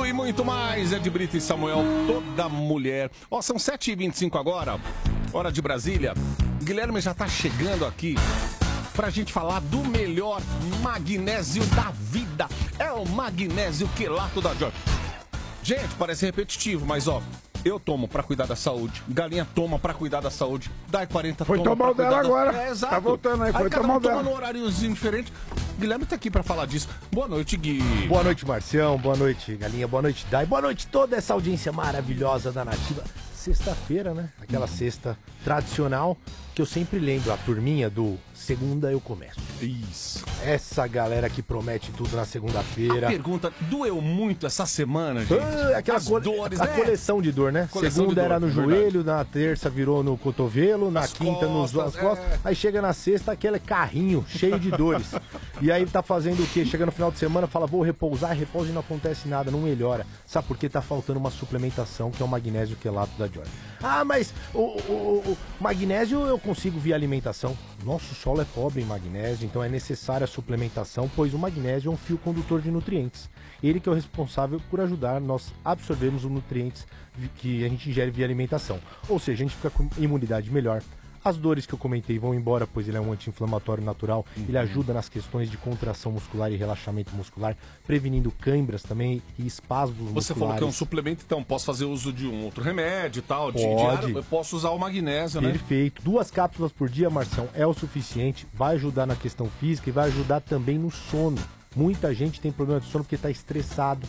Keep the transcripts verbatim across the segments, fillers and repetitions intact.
e muito mais. Ed Brito e Samuel, toda mulher. Ó, são sete e vinte e cinco agora, hora de Brasília. Guilherme já tá chegando aqui pra gente falar do melhor magnésio da vida. É o magnésio quelato da Joy. Gente, parece repetitivo, mas ó, eu tomo pra cuidar da saúde. Galinha toma pra cuidar da saúde. Dai quarenta Foi toma tomar o dela da... agora. É, exato. Tá voltando aí, foi aí cada tomar um o dela. toma num horáriozinho diferente. Guilherme tá aqui pra falar disso. Boa noite, Gui. Boa noite, Marcião. Boa noite, Galinha. Boa noite, Dai. Boa noite toda essa audiência maravilhosa da Nativa. Sexta-feira, né? Aquela hum. sexta tradicional que eu sempre lembro, a turminha do Segunda Eu Começo. Isso. Essa galera que promete tudo na segunda-feira. A pergunta, doeu muito essa semana, gente? Ah, aquela co dores, a né? coleção de dor, né? Coleção Segunda de dor, era no verdade. joelho, na terça virou no cotovelo, na As quinta costas, nos as costas. é. Aí chega na sexta, aquele carrinho cheio de dores. E aí tá fazendo o quê? Chega no final de semana, fala, vou repousar, repouso e não acontece nada, não melhora. Sabe por quê? Tá faltando uma suplementação, que é o magnésio quelato da Joy. Ah, mas o, o, o magnésio eu consigo via alimentação. Nosso solo é pobre em magnésio, então é necessária a suplementação, pois o magnésio é um fio condutor de nutrientes. Ele que é o responsável por ajudar nós a absorvermos os nutrientes que a gente ingere via alimentação. Ou seja, a gente fica com imunidade melhor. As dores que eu comentei vão embora, pois ele é um anti-inflamatório natural. Uhum. Ele ajuda nas questões de contração muscular e relaxamento muscular, prevenindo câimbras também e espasmos musculares. Você falou que é um suplemento, então posso fazer uso de um outro remédio e tal? De, Pode. De, eu posso usar o magnésio, né? Perfeito. Duas cápsulas por dia, Marção, é o suficiente. Vai ajudar na questão física e vai ajudar também no sono. Muita gente tem problema de sono porque está estressado.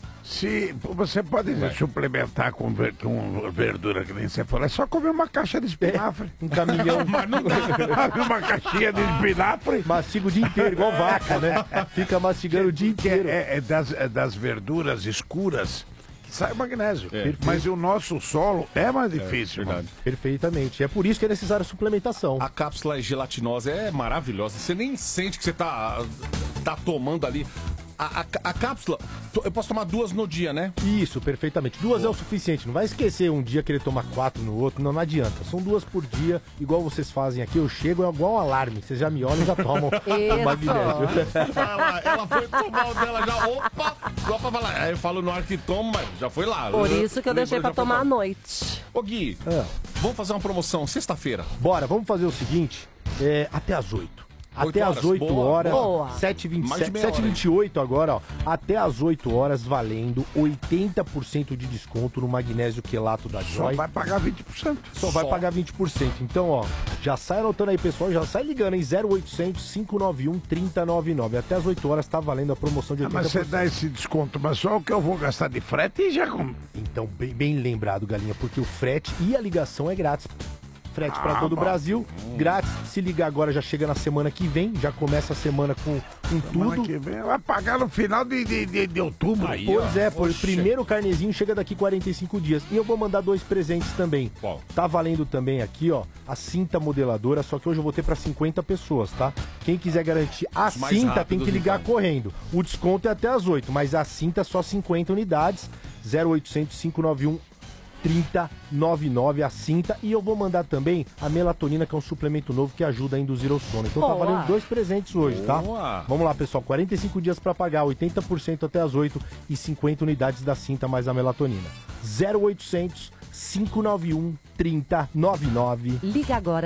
Se você pode é. suplementar com, ver, com verdura, que nem você falou, é só comer uma caixa de espinafre. É, um caminhão. Mas não dá. Uma caixinha de espinafre. Mastiga o dia inteiro, igual vaca, né? Fica mastigando o dia inteiro. É, é, das, é das verduras escuras que sai o magnésio. É. Mas o nosso solo é mais difícil. É, Perfeitamente. É por isso que é necessária a suplementação. A cápsula gelatinosa é maravilhosa. Você nem sente que você tá, tá tomando ali. A, a, a cápsula, eu posso tomar duas no dia, né? Isso, perfeitamente. Duas Boa. É o suficiente. Não vai esquecer um dia querer tomar quatro no outro. Não, não adianta. São duas por dia, igual vocês fazem aqui. Eu chego, é igual um alarme. Vocês já me olham e já tomam o magnésio. Ela, ela foi tomar o dela já. Opa! Só pra falar. Aí eu falo no ar que toma, mas já foi lá. Por isso que eu deixei pra tomar à noite. Ô Gui, é. vamos fazer uma promoção sexta-feira. Bora, vamos fazer o seguinte. É, até às oito. Até às oito horas, sete e vinte e sete, sete e vinte e oito agora, ó. Até às oito horas, valendo oitenta por cento de desconto no magnésio quelato da Joy. Só vai pagar vinte por cento. Só, Só vai pagar vinte por cento. Então, ó, já sai anotando aí, pessoal, já sai ligando, hein? zero oitocentos, cinco nove um, três zero nove nove. Até às oito horas tá valendo a promoção de oitenta por cento. Ah, mas você dá esse desconto, mas só o que eu vou gastar de frete e já... Então, bem, bem lembrado, Galinha, porque o frete e a ligação é grátis. Frete para ah, todo o Brasil, hum. grátis. Se ligar agora, já chega na semana que vem. Já começa a semana com, com semana tudo. Que vem vai pagar no final de, de, de, de outubro. Aí, pois ó. é, pois o primeiro carnezinho chega daqui quarenta e cinco dias. E eu vou mandar dois presentes também. Qual? Tá valendo também aqui, ó, a cinta modeladora. Só que hoje eu vou ter para cinquenta pessoas, tá? Quem quiser garantir a Os cinta tem que ligar então. correndo. O desconto é até às oito, mas a cinta é só cinquenta unidades. zero oitocentos, cinco nove um, três zero nove nove a cinta. E eu vou mandar também a melatonina, que é um suplemento novo que ajuda a induzir ao sono. Então Boa. tá valendo dois presentes hoje, tá? Boa. Vamos lá, pessoal, quarenta e cinco dias para pagar, oitenta por cento até as oito e cinquenta unidades da cinta mais a melatonina. zero oitocentos, cinco nove um, três zero nove nove. Liga agora.